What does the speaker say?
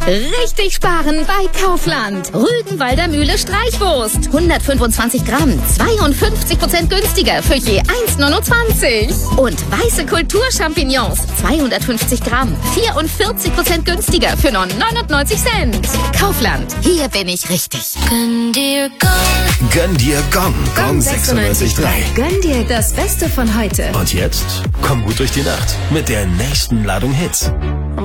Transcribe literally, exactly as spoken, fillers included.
Richtig sparen bei Kaufland. Rügenwalder Mühle Streichwurst. hundertfünfundzwanzig Gramm, zweiundfünfzig Prozent günstiger für je eins neunundzwanzig. Und weiße Kulturchampignons, zweihundertfünfzig Gramm, vierundvierzig Prozent günstiger für nur neunundneunzig Cent. Kaufland, hier bin ich richtig. Gönn dir Gong. Gönn dir Gong. Gong sechsundneunzig Komma drei. Gönn dir das Beste von heute. Und jetzt komm gut durch die Nacht mit der nächsten Ladung Hits.